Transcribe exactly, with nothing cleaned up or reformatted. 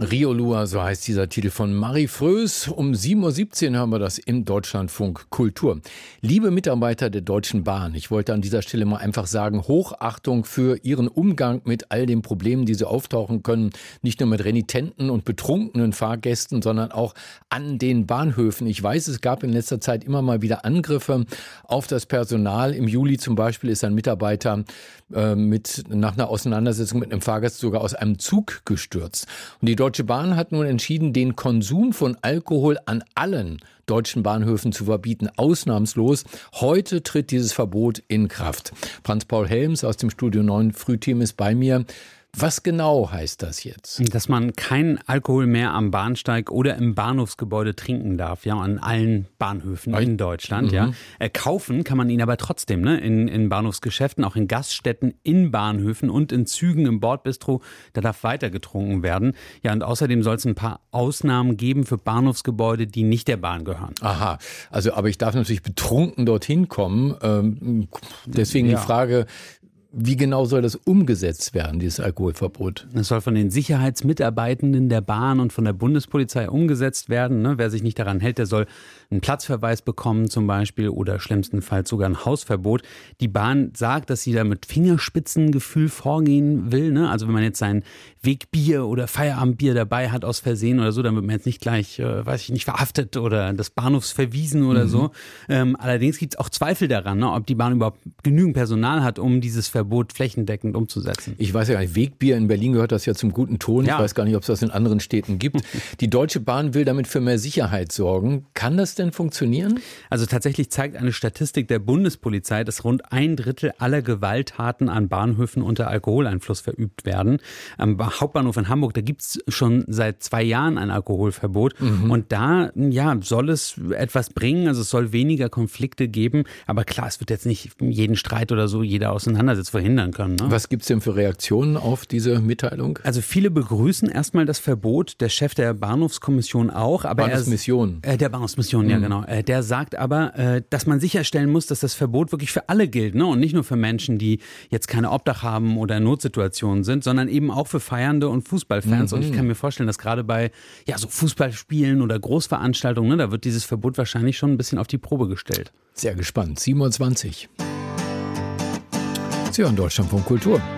Riolua, so heißt dieser Titel von Marie Frös. Um sieben Uhr siebzehn hören wir das im Deutschlandfunk Kultur. Liebe Mitarbeiter der Deutschen Bahn, ich wollte an dieser Stelle mal einfach sagen, Hochachtung für Ihren Umgang mit all den Problemen, die so auftauchen können. Nicht nur mit renitenten und betrunkenen Fahrgästen, sondern auch an den Bahnhöfen. Ich weiß, es gab in letzter Zeit immer mal wieder Angriffe auf das Personal. Im Juli zum Beispiel ist ein Mitarbeiter äh, mit, nach einer Auseinandersetzung mit einem Fahrgast sogar aus einem Zug gestürzt. Und die Deutsche Bahn hat nun entschieden, den Konsum von Alkohol an allen deutschen Bahnhöfen zu verbieten, ausnahmslos. Heute tritt dieses Verbot in Kraft. Franz-Paul Helms aus dem Studio neun Frühteam ist bei mir. Was genau heißt das jetzt? Dass man keinen Alkohol mehr am Bahnsteig oder im Bahnhofsgebäude trinken darf, ja, an allen Bahnhöfen Ein? in Deutschland, mhm. ja. Äh, kaufen kann man ihn aber trotzdem, ne, in, in Bahnhofsgeschäften, auch in Gaststätten, in Bahnhöfen und in Zügen im Bordbistro, da darf weiter getrunken werden. Ja, und außerdem soll es ein paar Ausnahmen geben für Bahnhofsgebäude, die nicht der Bahn gehören. Aha, also aber ich darf natürlich betrunken dorthin kommen. Ähm, deswegen ja. die Frage, wie genau soll das umgesetzt werden, dieses Alkoholverbot? Es soll von den Sicherheitsmitarbeitenden der Bahn und von der Bundespolizei umgesetzt werden. Ne? Wer sich nicht daran hält, der soll einen Platzverweis bekommen zum Beispiel oder schlimmstenfalls sogar ein Hausverbot. Die Bahn sagt, dass sie da mit Fingerspitzengefühl vorgehen will. Ne? Also wenn man jetzt sein Wegbier oder Feierabendbier dabei hat aus Versehen oder so, dann wird man jetzt nicht gleich, äh, weiß ich nicht, verhaftet oder des Bahnhofs verwiesen oder mhm. so. Ähm, allerdings gibt es auch Zweifel daran, ne? Ob die Bahn überhaupt genügend Personal hat, um dieses Verbot flächendeckend umzusetzen. Ich weiß ja gar nicht, Wegbier in Berlin gehört das ja zum guten Ton. Ja. Ich weiß gar nicht, ob es das in anderen Städten gibt. Die Deutsche Bahn will damit für mehr Sicherheit sorgen. Kann das denn funktionieren? Also tatsächlich zeigt eine Statistik der Bundespolizei, dass rund ein Drittel aller Gewalttaten an Bahnhöfen unter Alkoholeinfluss verübt werden. Am Hauptbahnhof in Hamburg, da gibt es schon seit zwei Jahren ein Alkoholverbot. Mhm. Und da ja, soll es etwas bringen. Also es soll weniger Konflikte geben. Aber klar, es wird jetzt nicht jeden Streit oder so, jeder Auseinandersetzung verhindern können. Ne? Was gibt es denn für Reaktionen auf diese Mitteilung? Also viele begrüßen erstmal das Verbot, der Chef der Bahnhofskommission auch. Aber Bahnhofsmission. Er, äh, der Bahnhofsmission, mhm. ja genau. Äh, der sagt aber, äh, dass man sicherstellen muss, dass das Verbot wirklich für alle gilt, ne? Und nicht nur für Menschen, die jetzt keine Obdach haben oder in Notsituationen sind, sondern eben auch für Feiernde und Fußballfans. Mhm. Und ich kann mir vorstellen, dass gerade bei ja, so Fußballspielen oder Großveranstaltungen, ne, da wird dieses Verbot wahrscheinlich schon ein bisschen auf die Probe gestellt. Sehr gespannt. sieben Uhr zwanzig. Sie hören Deutschlandfunk Kultur.